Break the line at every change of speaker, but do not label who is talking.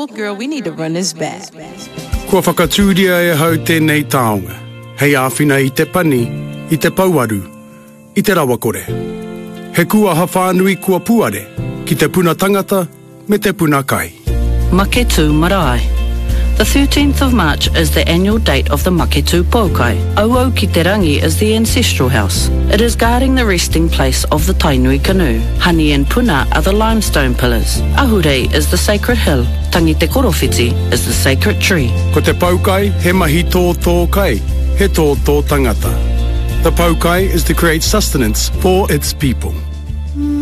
Girl, we need to run this back.
Kua whakatūria e hau tēnei taonga. Hei āwhina I te pani, I te pauaru, I te rawakore. He kua hawhanui kua puare, ki te puna tangata, me te puna kai.
Maketu Marae. The 13th of March is the annual date of the Maketu Paukai. Auau ki te rangi is the ancestral house. It is guarding the resting place of the Tainui canoe. Hani and Puna are the limestone pillars. Ahurei is the sacred hill. Tangi te korowhiti is the sacred tree.
Ko te paukai, he mahi tō kai, he tō tangata. The paukai is to create sustenance for its people.